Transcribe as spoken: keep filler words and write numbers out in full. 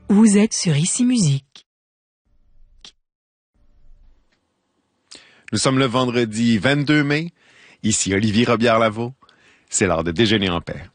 Vous êtes sur Ici Musique. Nous sommes le vendredi vingt-deux mai. Ici Olivier Robillard-Lavaux. C'est l'heure de déjeuner en paix.